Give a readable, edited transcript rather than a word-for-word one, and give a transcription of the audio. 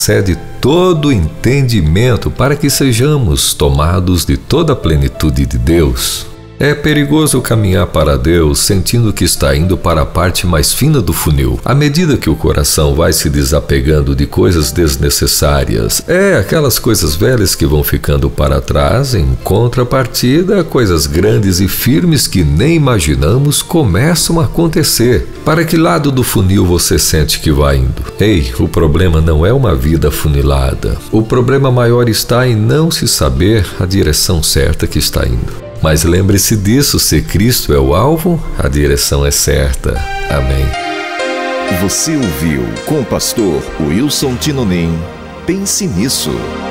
Concede todo entendimento para que sejamos tomados de toda a plenitude de Deus. É perigoso caminhar para Deus sentindo que está indo para a parte mais fina do funil. À medida que o coração vai se desapegando de coisas desnecessárias, aquelas coisas velhas que vão ficando para trás, em contrapartida, coisas grandes e firmes que nem imaginamos começam a acontecer. Para que lado do funil você sente que vai indo? Ei, o problema não é uma vida funilada. O problema maior está em não se saber a direção certa que está indo. Mas lembre-se disso, se Cristo é o alvo, a direção é certa. Amém. Você ouviu com o pastor Wilson Tinonim. Pense nisso.